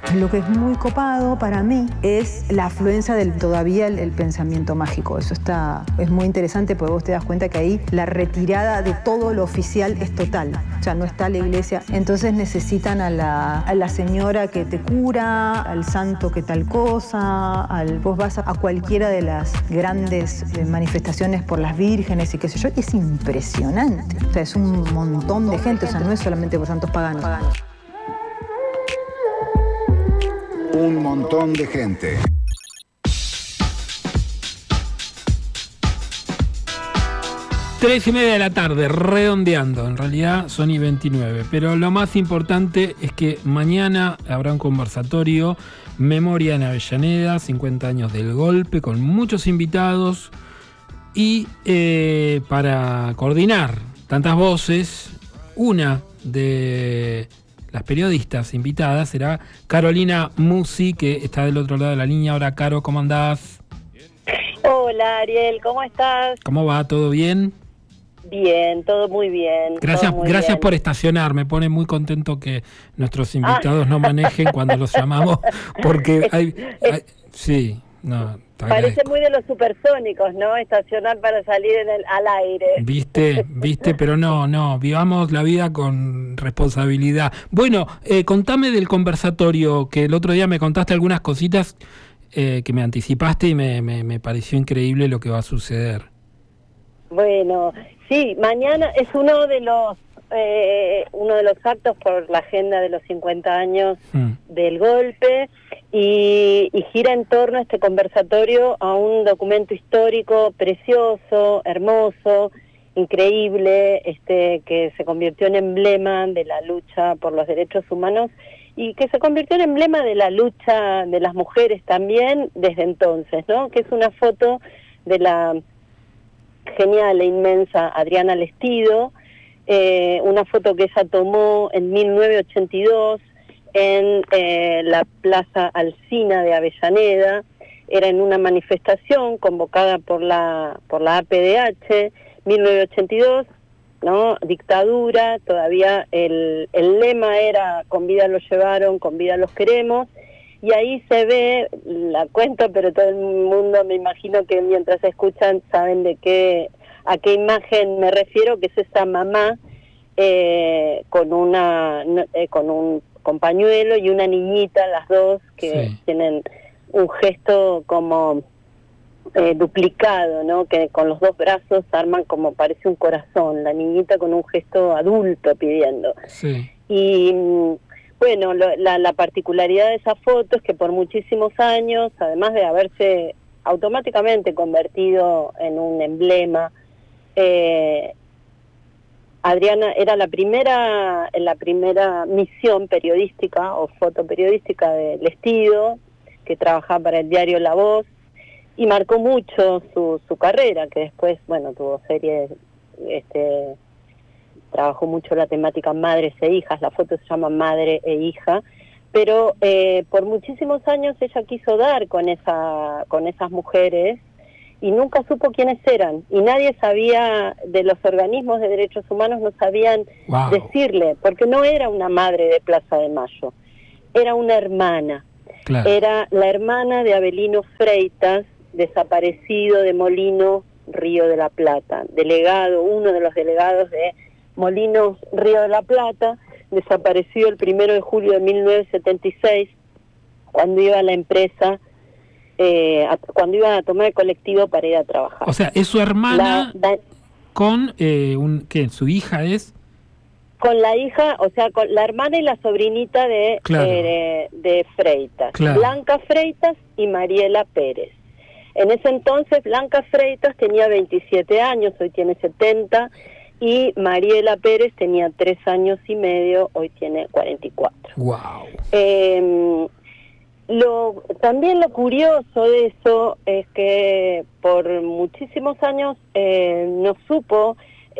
Lo que es muy copado para mí es la afluencia del todavía el pensamiento mágico. Eso es muy interesante porque vos te das cuenta que ahí la retirada de todo lo oficial es total. O sea, no está la iglesia. Entonces necesitan a la señora que te cura, al santo que tal cosa, vos vas a cualquiera de las grandes manifestaciones por las vírgenes y qué sé yo. Es impresionante. O sea, es un montón de gente. O sea, no es solamente por santos paganos. Un montón de gente. Tres y media de la tarde, redondeando, en realidad son y 29, pero lo más importante es que mañana habrá un conversatorio, Memoria en Avellaneda, 50 años del golpe, con muchos invitados y para coordinar tantas voces, una de las periodistas invitadas será Carolina Musi, que está del otro lado de la línea. Ahora, Caro, ¿cómo andás? Hola, Ariel, ¿cómo estás? ¿Cómo va? ¿Todo bien? Bien, todo muy bien. Gracias por estacionar. Me pone muy contento que nuestros invitados no manejen cuando los llamamos, porque sí, no. Parece muy de los supersónicos, ¿no? Estacionar para salir al aire. Viste, pero no, vivamos la vida con responsabilidad. Bueno, contame del conversatorio, que el otro día me contaste algunas cositas que me anticipaste y me pareció increíble lo que va a suceder. Bueno, sí, mañana es uno de los actos por la agenda de los 50 años del golpe y gira en torno a este conversatorio a un documento histórico precioso, hermoso, increíble, que se convirtió en emblema de la lucha por los derechos humanos y que se convirtió en emblema de la lucha de las mujeres también desde entonces, ¿no? Que es una foto de la genial e inmensa Adriana Lestido, una foto que ella tomó en 1982 en la Plaza Alsina de Avellaneda. Era en una manifestación convocada por la APDH, 1982, ¿no? Dictadura, todavía el lema era con vida los llevaron, con vida los queremos, y ahí se ve, la cuento, pero todo el mundo me imagino que mientras escuchan saben a qué imagen me refiero, que es esa mamá con pañuelo y una niñita, las dos, que tienen un gesto como duplicado, ¿no? Que con los dos brazos arman como parece un corazón, la niñita con un gesto adulto pidiendo. Sí. Y bueno, la particularidad de esa foto es que por muchísimos años, además de haberse automáticamente convertido en un emblema, Adriana era la primera misión periodística o fotoperiodística de Lestido, que trabajaba para el diario La Voz, y marcó mucho su carrera, que después, bueno, tuvo series, trabajó mucho la temática madres e hijas, la foto se llama Madre e Hija, pero por muchísimos años ella quiso dar con esas mujeres y nunca supo quiénes eran, y nadie sabía, de los organismos de derechos humanos no sabían decirle, porque no era una madre de Plaza de Mayo, era una hermana. Claro. Era la hermana de Avelino Freitas, desaparecido de Molinos, Río de la Plata, uno de los delegados de Molinos, Río de la Plata, desaparecido el 1 de julio de 1976, cuando iba a la empresa, cuando iba a tomar el colectivo para ir a trabajar. O sea, es su hermana con ¿su hija es? Con la hija, o sea, con la hermana y la sobrinita de Freitas, claro. Blanca Freitas y Mariela Pérez. En ese entonces Blanca Freitas tenía 27 años, hoy tiene 70, y Mariela Pérez tenía 3 años y medio, hoy tiene 44. Wow. También lo curioso de eso es que por muchísimos años no supo,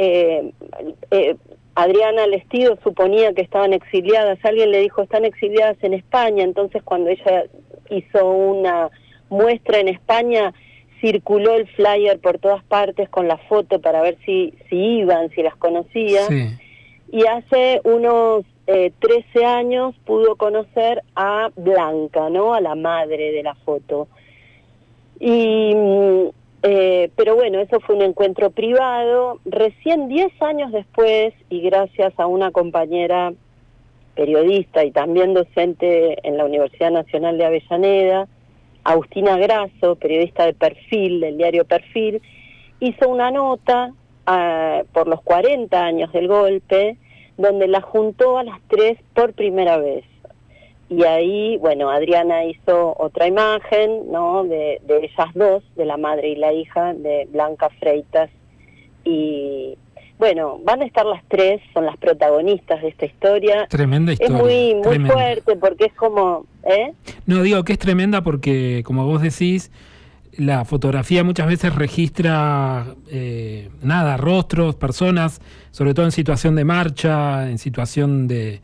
Adriana Lestido suponía que estaban exiliadas, alguien le dijo están exiliadas en España, entonces cuando ella hizo una muestra en España, circuló el flyer por todas partes con la foto para ver si iban, si las conocía. Sí. Y hace unos 13 años pudo conocer a Blanca, ¿no? A la madre de la foto. Y pero bueno, eso fue un encuentro privado. Recién 10 años después, y gracias a una compañera periodista y también docente en la Universidad Nacional de Avellaneda, Agustina Grasso, periodista de Perfil, del diario Perfil, hizo una nota por los 40 años del golpe, donde la juntó a las 3 por primera vez. Y ahí, bueno, Adriana hizo otra imagen, ¿no? De ellas dos, de la madre y la hija, de Blanca Freitas. Y bueno, van a estar las 3, son las protagonistas de esta historia. Tremenda historia. Es muy tremenda. fuerte porque es como... No, digo que es tremenda porque, como vos decís, la fotografía muchas veces registra rostros, personas, sobre todo en situación de marcha, en situación de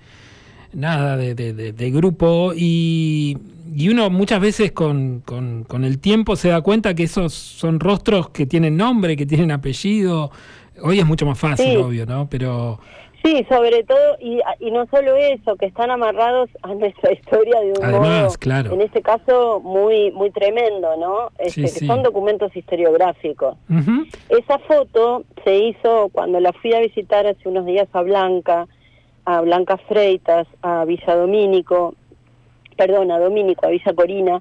grupo, y uno muchas veces con el tiempo se da cuenta que esos son rostros que tienen nombre, que tienen apellido. Hoy es mucho más fácil, sí, obvio, ¿no? Pero... Sí, sobre todo, y no solo eso, que están amarrados a nuestra historia de un modo, claro, en este caso, muy muy tremendo, ¿no? Sí. Son documentos historiográficos. Uh-huh. Esa foto se hizo cuando la fui a visitar hace unos días a Blanca Freitas, a Villa Domínico, a Villa Corina.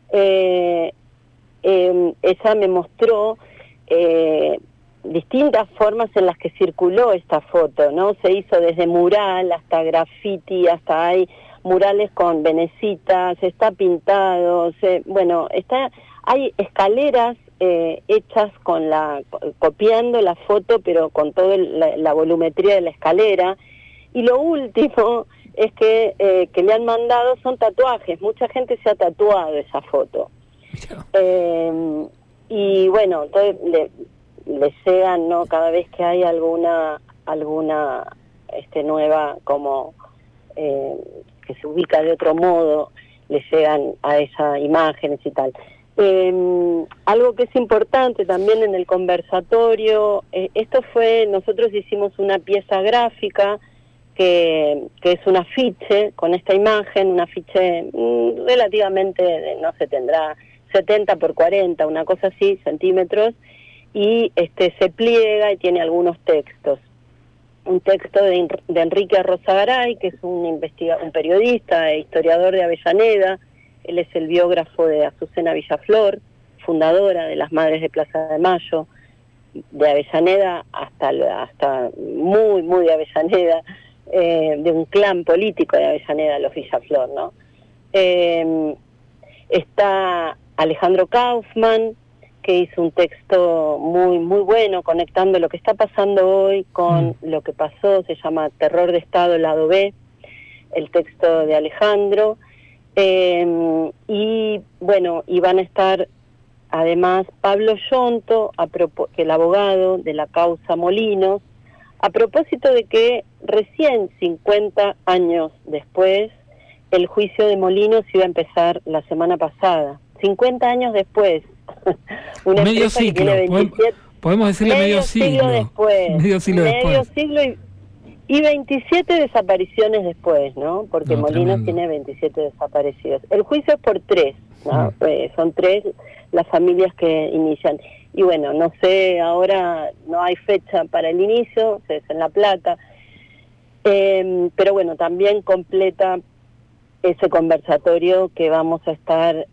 Ella me mostró distintas formas en las que circuló esta foto, ¿no? Se hizo desde mural hasta graffiti, hasta hay murales con venecitas, está pintado, hay escaleras hechas copiando la foto, pero con toda la volumetría de la escalera. Y lo último es que le han mandado son tatuajes. Mucha gente se ha tatuado esa foto. Y bueno, entonces le llegan, ¿no? Cada vez que hay alguna nueva, como que se ubica de otro modo, le llegan a esas imágenes y tal. Algo que es importante también en el conversatorio, nosotros hicimos una pieza gráfica que es un afiche con esta imagen, un afiche relativamente, no sé, tendrá 70 por 40, una cosa así, centímetros, y se pliega y tiene algunos textos. Un texto de Enrique Arrozagaray, que es un periodista e historiador de Avellaneda. Él es el biógrafo de Azucena Villaflor, fundadora de las Madres de Plaza de Mayo, de Avellaneda hasta muy, muy de Avellaneda, de un clan político de Avellaneda, los Villaflor, ¿no? Está Alejandro Kaufman, que hizo un texto muy muy bueno, conectando lo que está pasando hoy con lo que pasó. Se llama Terror de Estado, lado B, el texto de Alejandro. Y bueno, y van a estar además Pablo Yonto, que el abogado de la causa Molinos, a propósito de que recién 50 años después, el juicio de Molinos iba a empezar la semana pasada. 50 años después. Una medio siglo, 27, podemos decirle medio siglo después. Medio siglo y 27 desapariciones después, ¿no? Porque Molinos tiene 27 desaparecidos. El juicio es por 3, ¿no? Son 3 las familias que inician. Y bueno, no sé, ahora no hay fecha para el inicio, es en La Plata. Pero bueno, también completa ese conversatorio que vamos a estar,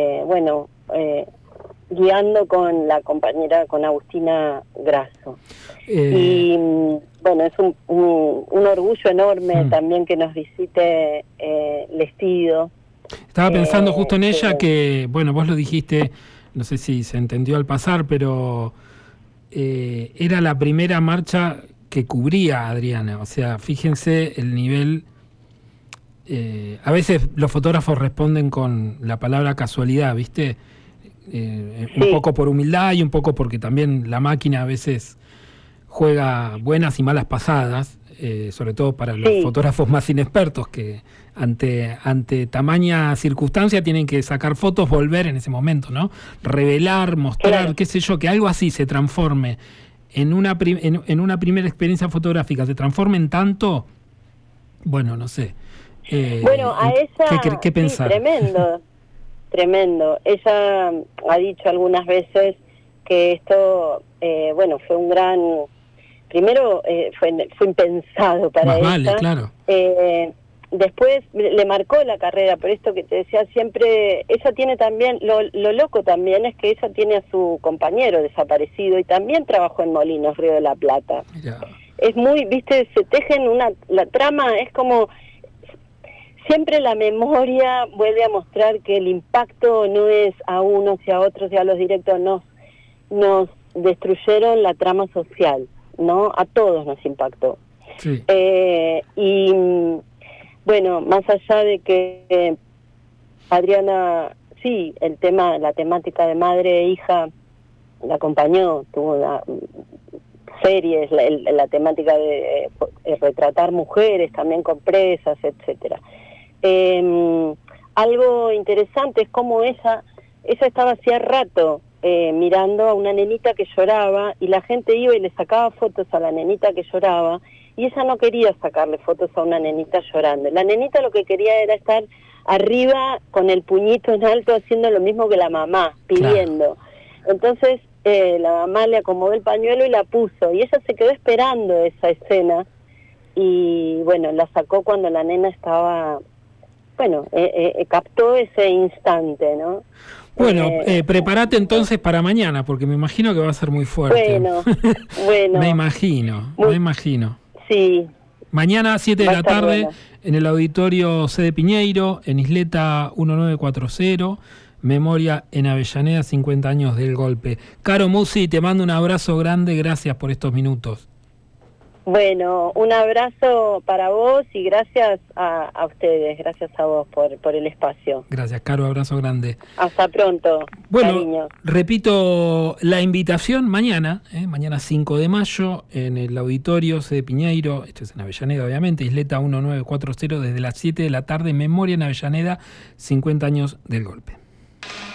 guiando con la compañera, con Agustina Grasso. Y bueno, es un orgullo enorme también que nos visite Lestido. Estaba pensando justo en ella que, bueno, vos lo dijiste, no sé si se entendió al pasar, pero era la primera marcha que cubría a Adriana. O sea, fíjense el nivel... a veces los fotógrafos responden con la palabra casualidad, ¿viste? Un poco por humildad y un poco porque también la máquina a veces juega buenas y malas pasadas, sobre todo para los fotógrafos más inexpertos, que ante tamaña circunstancia tienen que sacar fotos, volver en ese momento, ¿no? Revelar, mostrar, qué sé yo, que algo así se transforme en una primera experiencia fotográfica, se transforme en tanto, bueno, no sé. Bueno, a ella... ¿Qué pensar? Sí, tremendo. Ella ha dicho algunas veces que esto, bueno, fue un gran... Primero fue impensado para Más ella. vale, claro. Después le marcó la carrera, por esto que te decía siempre, ella tiene también, lo loco también es que ella tiene a su compañero desaparecido y también trabajó en Molinos, Río de la Plata. Mirá. Es muy, viste, se tejen la trama, es como, siempre la memoria vuelve a mostrar que el impacto no es a unos y a otros y a los directos, nos destruyeron la trama social, ¿no? A todos nos impactó. Sí. Y bueno, más allá de que Adriana, sí, la temática de madre e hija la acompañó, tuvo series, la temática de retratar mujeres también con presas, etcétera. Algo interesante es cómo ella estaba hacía rato mirando a una nenita que lloraba y la gente iba y le sacaba fotos a la nenita que lloraba y ella no quería sacarle fotos a una nenita llorando. La nenita lo que quería era estar arriba con el puñito en alto haciendo lo mismo que la mamá, pidiendo. Claro. Entonces la mamá le acomodó el pañuelo y la puso y ella se quedó esperando esa escena y bueno, la sacó cuando la nena estaba, bueno, captó ese instante, ¿no? Bueno, prepárate entonces para mañana, porque me imagino que va a ser muy fuerte. Bueno. Me imagino. Sí. Mañana 7 de la tarde en el auditorio C. de Piñeiro, en Isleta 1940, memoria en Avellaneda, 50 años del golpe. Caro Musi, te mando un abrazo grande, gracias por estos minutos. Bueno, un abrazo para vos y gracias a ustedes, gracias a vos por el espacio. Gracias, Caro, abrazo grande. Hasta pronto, bueno, cariño. Repito la invitación mañana 5 de mayo, en el auditorio C. de Piñeiro, esto es en Avellaneda obviamente, Isleta 1940, desde las 7 de la tarde, memoria en Avellaneda, 50 años del golpe.